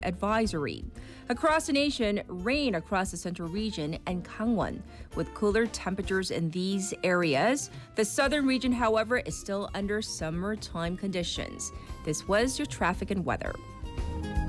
advisory. Across the nation, rain across the central region and Gangwon, with cooler temperatures in these areas. The southern region, however, is still under summertime conditions. This was your traffic and weather.